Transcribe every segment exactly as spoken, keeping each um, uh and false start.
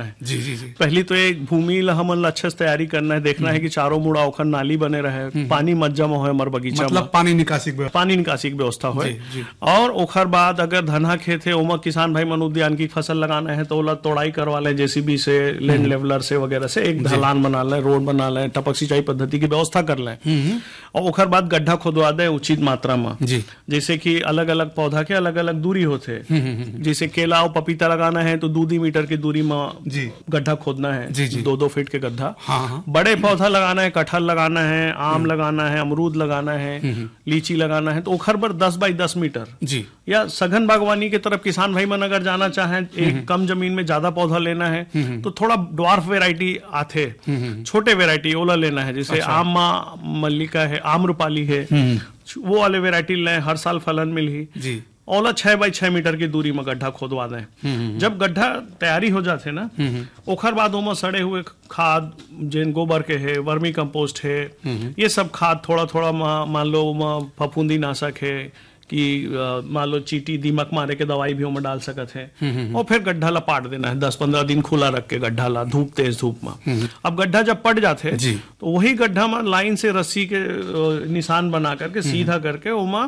है। जी जी जी। पहली तो एक भूमि ला हमन ला अच्छे से तैयारी करना है, देखना है कि चारों मुड़ा ओखर नाली बने रहे, पानी मत जमा हो हमार बगीचा मतलब पानी निकासी के व्यवस्था। पानी निकासी की व्यवस्था हो। जी, जी। और ओखर बाद अगर धना खेत है ओमा किसान भाई मन उद्यान की फसल लगाना है तो ओला तोड़ाई करवा लें जेसीबी से, लैंड लेवलर से वगैरह से, एक ढलान बना लें, रोड बना लें, टपक सिंचाई पद्धति की व्यवस्था कर लें। और ओखर बाद गड्ढा खोदवा दें उचित मात्रा में, जी। जैसे कि अलग अलग पौधा के अलग अलग दूरी होते। जैसे केला और पपीता लगाना है तो दो दो मीटर की दूरी में जी गड्ढा खोदना है, जी, जी। दो दो फीट के गड्ढा। हाँ, हाँ। बड़े पौधा लगाना है, कटहल लगाना है, आम लगाना है, अमरूद लगाना है, लीची लगाना है तो ओखर पर दस बाई दस मीटर जी। या सघन बागवानी की तरफ किसान भाई मन अगर जाना चाहें, एक कम जमीन में ज्यादा पौधा लेना है तो थोड़ा ड्वार्फ वेराइटी आते, छोटे वेराइटी ओला लेना है, जैसे अच्छा। आम मल्लिका है, आम्रपाली है, वो वाले वेराइटी लें, हर साल फलन मिली जी। ओला छह बाई छह मीटर की दूरी में गड्ढा खोदवा दें। जब गड्ढा तैयारी हो जाते ना ओखर बाद ओमा सड़े हुए खाद जिन गोबर के है, वर्मी कंपोस्ट है, ये सब खाद थोड़ा थोड़ा मान लो फफूंदी नाशक है कि मान लो चीटी दीमक मारे के दवाई भी उनमें डाल सकत है। और फिर गड्ढा ला पाट देना है, दस पंद्रह दिन खुला रख के गड्ढा ला, धूप तेज धूप में। अब गड्ढा जब पट जाते तो वही गड्ढा में लाइन से रस्सी के निशान बना करके सीधा करके उमा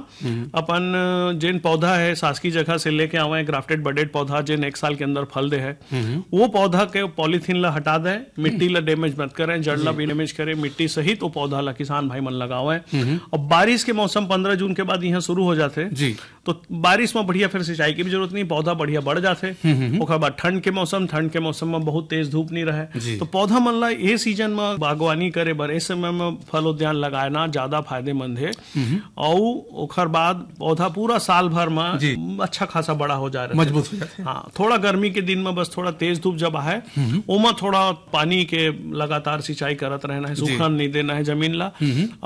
अपन जिन पौधा है शासकीय जगह से लेके आवे ग्राफ्टेड बडेड पौधा जिन एक साल के अंदर फल दे है, वो पौधा के पॉलीथीन ला हटा दे, मिट्टी ला डैमेज मत करें, जड़ ला भी डैमेज करे, मिट्टी सहित वो पौधा ला किसान भाई मन लगावे। और बारिश के मौसम पंद्रह जून के बाद यहाँ शुरू हो जाते जी। तो बारिश में बढ़िया फिर सिंचाई की भी जरूरत नहीं, पौधा बढ़िया बढ़ जाते। ओकर बाद ठंड के मौसम, ठंड के मौसम में बहुत तेज धूप नहीं रहे तो पौधा मन ला ये सीजन में बागवानी करे बर इस समय में फल उद्यान लगाना ज्यादा फायदेमंद है। और ओकर बाद पौधा पूरा साल भर में अच्छा खासा बड़ा हो जा रहा है, मजबूत हो जाते हैं। हाँ, थोड़ा गर्मी के दिन में बस थोड़ा तेज धूप जब आए ओमा थोड़ा पानी के लगातार सिंचाई करत रहना है, सूखा नहीं देना है जमीन ला।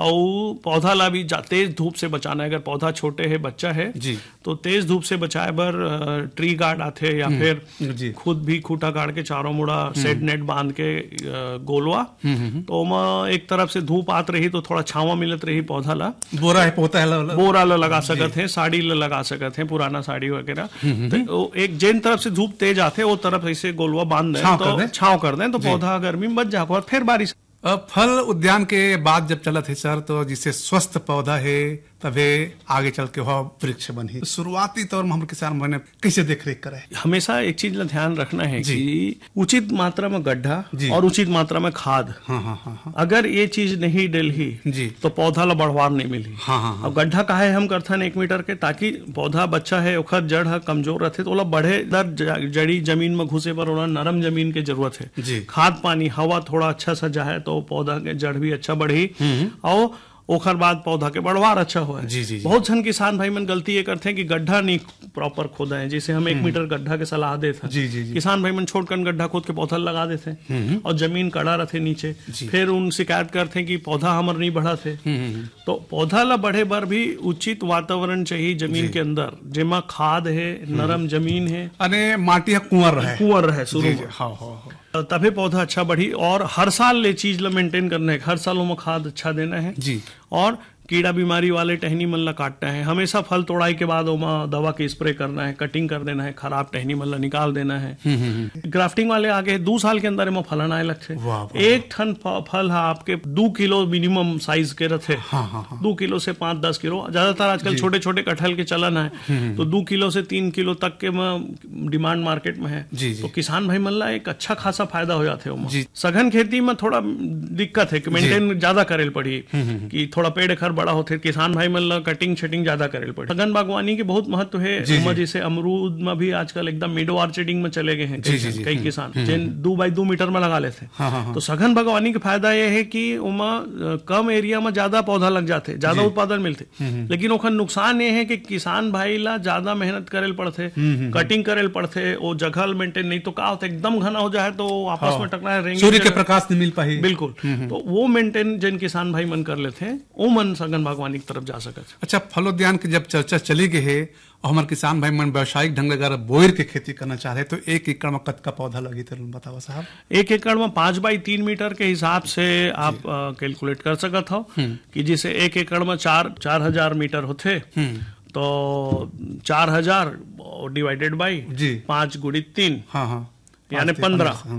और पौधा ला भी तेज धूप से बचाना है, अगर पौधा छोटे है बच्चा है जी। तो तेज धूप से बचाए बर ट्री गार्ड आते या फिर खुद भी खूटा गाड़ के चारों मुड़ा सेट नेट बांध के गोलवा तो ओमा एक तरफ से धूप आत रही तो थोड़ा छावा मिलत रही पौधा ला। बोरा है पोता है बोरा ला लगा सकत है, साड़ी ला लगा सकत है, पुराना साड़ी वगैरह। तो एक जिन तरफ से धूप तेज आते वो तरफ ऐसे गोलवा बांध दें तो छाव कर दें तो पौधा गर्मी में बच जाए। फिर बारिश फल उद्यान के बाद जब चलत है सर तो जिससे स्वस्थ पौधा है तभी आगे चल के वह वृक्ष बनी। शुरुआती तौर में हम किसान मैंने कैसे देख रेख करे? हमेशा एक चीज ला ध्यान रखना है कि उचित मात्रा में गड्ढा और उचित मात्रा में खाद। हाँ हाँ हाँ। अगर ये चीज नहीं डली जी तो पौधा ला बढ़वार नहीं मिली। हाँ हाँ। अब गड्ढा का है हम करथन एक मीटर के ताकि पौधा बच्चा है ओखर जड़ है कमजोर रहते तो ओला बढ़े दर जड़ी जमीन में घुसे पर ओला नरम जमीन के जरूरत है। खाद पानी हवा थोड़ा अच्छा सा जाए तो पौधा के जड़ भी अच्छा बढ़ी और ओखर बाद पौधा के बढ़वार अच्छा हुआ है। जी, जी, बहुत जन किसान भाई मन गलती ये करते हैं कि गड्ढा नहीं प्रॉपर खोदा है, जैसे हम एक मीटर गड्ढा के सलाह देते हैं। जी, जी, जी। किसान भाई मन छोड़कर गड्ढा खोद के पौधा लगा देते हैं और जमीन कड़ा रहते नीचे, फिर उन शिकायत करते हैं कि पौधा हमर नहीं बढ़ा थे। तो पौधा ला बढ़े बर भी उचित वातावरण चाहिए जमीन के अंदर, जेमा खाद है, नरम जमीन है, अने माटी कुंवर रहे कुंवर रहे शुरू में, तभी पौधा अच्छा बढ़ी। और हर साल ले चीज ला मेंटेन करना है, हर साल में खाद अच्छा देना है जी। और कीड़ा बीमारी वाले टहनी मन ला काटना है, हमेशा फल तोड़ाई के बाद ओमा दवा के स्प्रे करना है, कटिंग कर देना है, खराब टहनी मन ला निकाल देना है। ग्राफ्टिंग वाले आगे दो साल के अंदर एमा फलन आए लगते, एक ठन फल है आपके दो किलो मिनिमम साइज के रहते। हाँ, हाँ, हाँ। दो किलो से पांच दस किलो, ज्यादातर आजकल छोटे छोटे कटहल के चलन है तो दो किलो से तीन किलो तक के डिमांड मार्केट में है। तो किसान भाई मन ला एक अच्छा खासा फायदा हो जाते हैं। सघन खेती में थोड़ा दिक्कत है कि मेंटेन ज्यादा करे पड़ी कि थोड़ा पेड़ खर बड़ा होते, किसान भाई मन ला कटिंग शटिंग ज्यादा करे पड़े। सघन बागवानी के बहुत महत्व है, जैसे अमरूद में भी आजकल एकदम मिडो आर्चरिंग में चले गए हैं कई किसान जिन दो बाई दो मीटर में लगा लेते। तो सघन बागवानी का फायदा यह है कि उमा कम एरिया में ज्यादा पौधा लग जाते, ज्यादा उत्पादन मिलते, लेकिन ओखर नुकसान ये है कि किसान भाई ला ज्यादा मेहनत करे पड़ते, कटिंग करे पड़ते, वो जगह मेंटेन नहीं तो क्या होता है एकदम घना हो जाए तो आपस में टकराए, सूर्य के प्रकाश नहीं मिल पाई। बिल्कुल, तो वो मेंटेन जिन किसान भाई मन कर लेते हैं वो मन सघन बागवानी की तरफ जा सकते। अच्छा, फलोद्यान की जब चर्चा चली गई है और हमारे किसान भाई मन व्यावसायिक ढंग अगर बोयर के खेती करना चाह रहे तो एक एकड़ में कत का पौधा लगी तो बताओ साहब। एक एकड़ में पांच बाई तीन मीटर के हिसाब से आप कैलकुलेट कर सकते हो कि जिसे एक एकड़ में चार चार हजार मीटर होते तो चार हजार डिवाइडेड बाई पांच गुड़ी तीन, हाँ हाँ, यानी पंद्रह